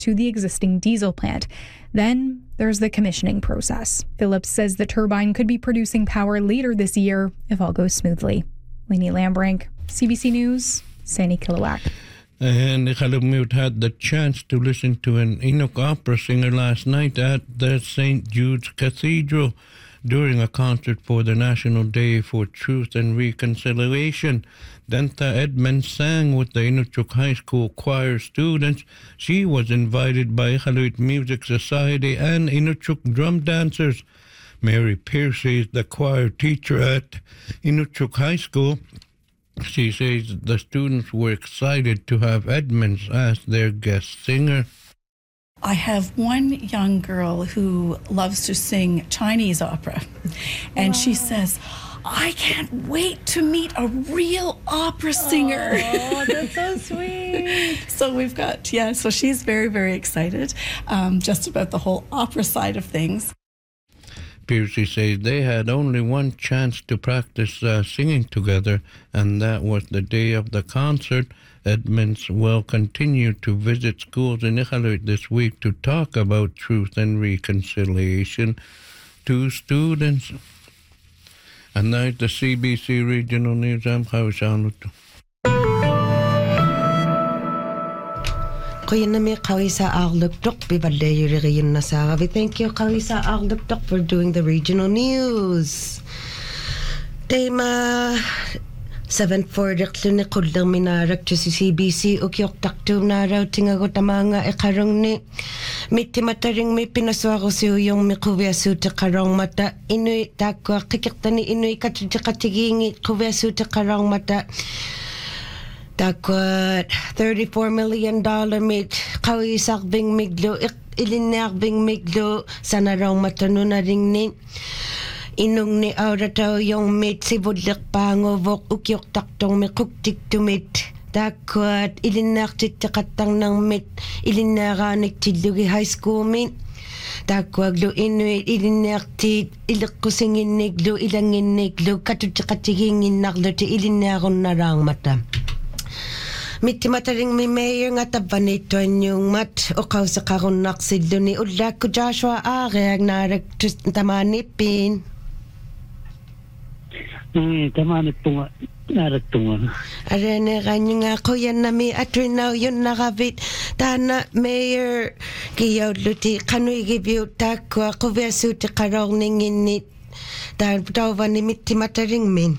to the existing diesel plant. Then there's the commissioning process. Phillips says the turbine could be producing power later this year if all goes smoothly. Lainey Lambrank, CBC News, Sandy Kilowak. And Iqalummut had the chance to listen to an Inuk opera singer last night at the St. Jude's Cathedral during a concert for the National Day for Truth and Reconciliation. Danta Edmonds sang with the Inukjuq High School choir students. She was invited by Iqaluit Music Society and Inukjuq drum dancers. Mary Piercy is the choir teacher at Inukjuq High School. She says the students were excited to have Edmonds as their guest singer. I have one young girl who loves to sing Chinese opera, and she says, I can't wait to meet a real opera singer. Oh, that's so sweet. So we've got, so she's very, very excited just about the whole opera side of things. Piercy says they had only one chance to practice singing together, and that was the day of the concert. Edmonds will continue to visit schools in Iqaluit this week to talk about truth and reconciliation to students. And now the CBC Regional News. I'm Kawisalut. We thank you, Kawisa Arluptok, for doing the regional news. Tema 7:40 ni kulang minarak to CBC ukyok taktum naraw tingagot mga ikarong ni miti mataring may pinaswako siyo yung mikuwesu te karong mata inuit takwa kikikta ni inuit katikatiging kuwesu te karong mata Dakwat $34 million mit kawisak bing miglo ilinak bing miglo sana raw matano na ring ni inong ni aurataw yung mit sibudlik pangovok ukyok taktong mikuktik tumit dakwat ilinak titikatang ng mit ilinakanik tilugi high school mit dakwag lo inuit ilinak tit ilikkusingin niglo ilangin niglo katutikatigingin naklo ti ilinakon na rang mata Miti mataring may mayor nga tabanito yung mat o kaw sa karon naksidlo ni Ulak ko Joshua Are ang tamanipin. Tamanip po nga naratungan. Arene kanyo nga ko yan na may atrinaw yun nakabit. Tana mayor kiyaw luti kano'y gibiw takwa ko beso ti karong ninginit. Dahil tawa ni miti mataring min.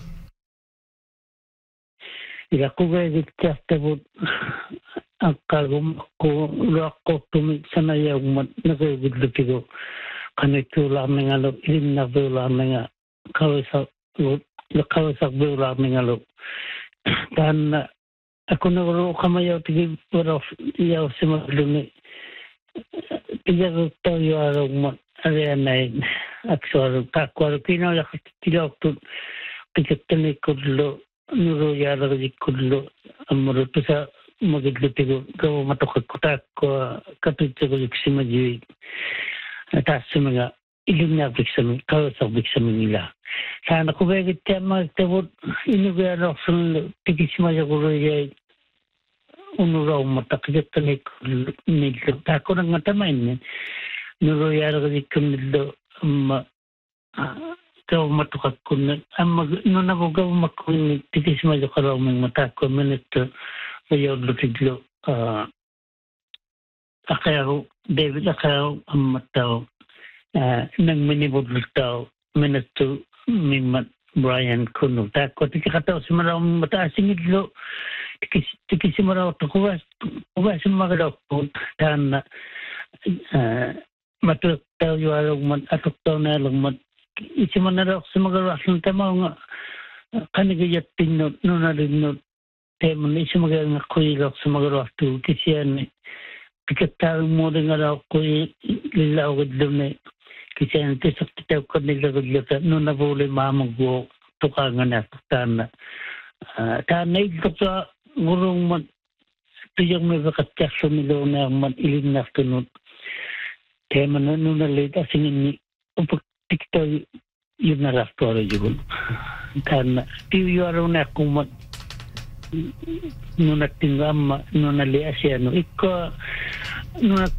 Ila ko gaya kastabot ang kagum ko lako tumit sana yung nagagudlo ko kanito lamang alo ilim na veo lamang kawasak veo lamang alo dan ako nagro kamayaw tigi pero yaw simaglo pijago tayo araw ariana actual takwaro pino la tilok tu pikatani kudlo Nuro yara di kudlo amuro to sa magidlutigo gawa matokag kutak ko katutsago iksimaji atas mga ilunya biksami kawasak biksami nila sana ko bagit tema tebot inugaro sun tikisimaja ko roy unuro matakjatani nilo tako nang matamain nuro yara di kudlo gaw matukak kun no nabugaw makun titis majo karaw ng mata ko minute ayo lutiglo akaw David akaw amataw nang minibudlo taw minute mimat Brian kuno ta ko tikataw simaraw mata singidlo tikisimaraw to kuwas magadaw tan matutaw yo arog mat atuktaw na lang Isiman na rin sa mga rason tama nga kanigayat pinot na rin no tema na isa mga nga kuilak sa mga rato kasi yan pikatawang mo rin nga raw kuy lilawad doon na kasi yan tisak titaw ka nilagad lata no nabuli mamang buhok tukangan na tana ito sa ngurong man tuyang may bakatyaso nilo na man iling na tunod tema na nung nalita singin ni tikto yun na rastoro yun karena tiyo araw na kumat nung natingam nung nalias yan iko nung